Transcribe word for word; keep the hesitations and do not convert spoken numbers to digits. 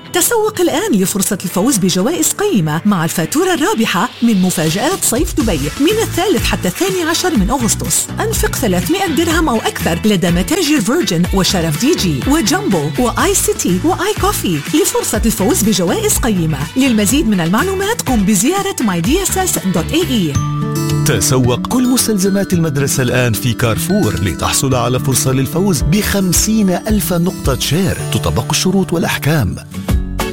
تسوق الآن لفرصة الفوز بجوائز قيمة مع الفاتورة الرابحة من مفاجآت صيف دبي من الثالث حتى الثاني عشر من أغسطس. أنفق ثلاثمائة درهم أو أكثر لدى متاجر فيرجن وشرف دي جي وجامبو وآي سيتي وآي كوفي لفرصة الفوز بجوائز قيمة. للمزيد من المعلومات قم بزيارة ماي دي إس إس دوت إيه إي. تسوق كل مستلزمات المدرسة الآن في كارفور لتحصل على فرصة للفوز بخمسين ألف نقطة شير. تطبق الشروط والأحكام.